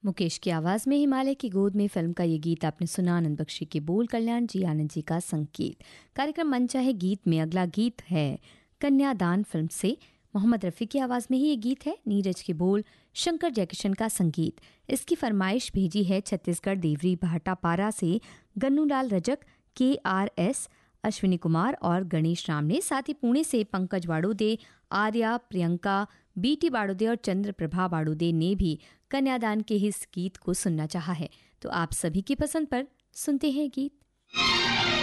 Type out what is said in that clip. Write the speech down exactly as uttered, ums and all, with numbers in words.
मुकेश की आवाज में हिमालय की गोद में फिल्म का ये गीत आपने सुना। आनंद बख्शी के बोल, कल्याण जी आनंद जी का संगीत। कार्यक्रम मनचाहे गीत में अगला गीत है कन्यादान फिल्म से। मोहम्मद रफ़ी की आवाज़ में ही ये गीत है। नीरज के बोल, शंकर जयकिशन का संगीत। इसकी फरमाइश भेजी है छत्तीसगढ़ देवरी भाटापारा से गन्नूलाल रजक, के आर एस, अश्विनी कुमार और गणेश राम ने। साथ ही पुणे से पंकज बाड़ोदे, आर्या, प्रियंका, बीटी बाड़ोदे और चंद्र प्रभा बाड़ोदे ने भी कन्यादान के इस गीत को सुनना चाहा है। तो आप सभी की पसंद पर सुनते हैं गीत।